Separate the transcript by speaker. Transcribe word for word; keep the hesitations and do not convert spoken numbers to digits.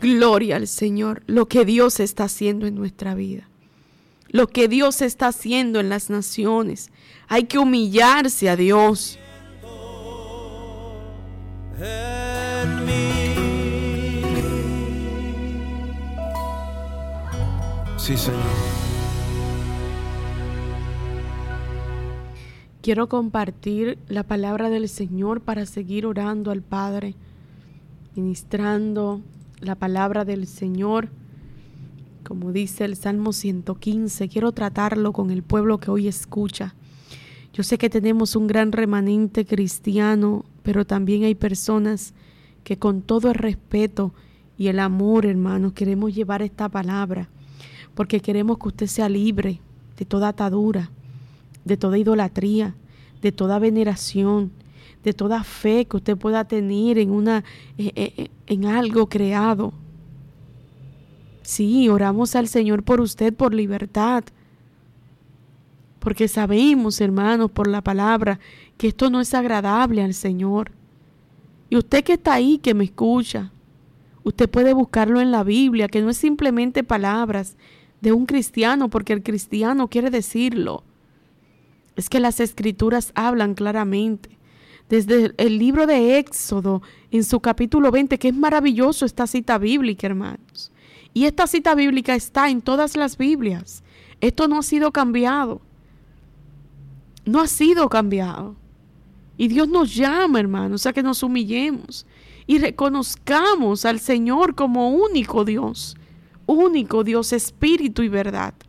Speaker 1: gloria al Señor, lo que Dios está haciendo en nuestra vida, lo que Dios está haciendo en las naciones. Hay que humillarse a Dios.
Speaker 2: En mí. Sí, Señor.
Speaker 1: Quiero compartir la palabra del Señor para seguir orando al Padre, ministrando la palabra del Señor. Como dice el Salmo ciento quince, quiero tratarlo con el pueblo que hoy escucha. Yo sé que tenemos un gran remanente cristiano, pero también hay personas que con todo el respeto y el amor, hermanos, queremos llevar esta palabra, porque queremos que usted sea libre de toda atadura, de toda idolatría, de toda veneración, de toda fe que usted pueda tener en una eh, eh, en algo creado. Sí, oramos al Señor por usted, por libertad, porque sabemos, hermanos, por la palabra, que esto no es agradable al Señor. Y usted que está ahí, que me escucha, usted puede buscarlo en la Biblia, que no es simplemente palabras de un cristiano, porque el cristiano quiere decirlo. Es que las Escrituras hablan claramente. Desde el libro de Éxodo, en su capítulo veinte, que es maravilloso esta cita bíblica, hermanos. Y esta cita bíblica está en todas las Biblias. Esto no ha sido cambiado. No ha sido cambiado. Y Dios nos llama, hermanos, a que nos humillemos y reconozcamos al Señor como único Dios, único Dios, espíritu y verdad.